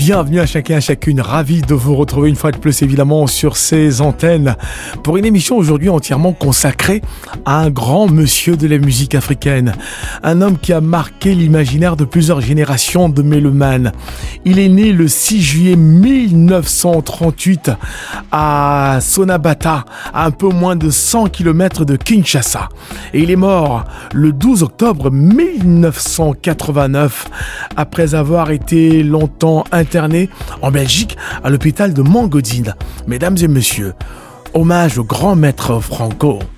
Bienvenue à chacun, à chacune, ravi de vous retrouver une fois de plus évidemment sur ces antennes pour une émission aujourd'hui entièrement consacrée à un grand monsieur de la musique africaine, un homme qui a marqué l'imaginaire de plusieurs générations de mélomanes. Il est né le 6 juillet 1938 à Sonabata, à un peu moins de 100 km de Kinshasa, et il est mort le 12 octobre 1989 après avoir été longtemps interné en Belgique à l'hôpital de Mangodine. Mesdames et messieurs, hommage au grand maître Franco.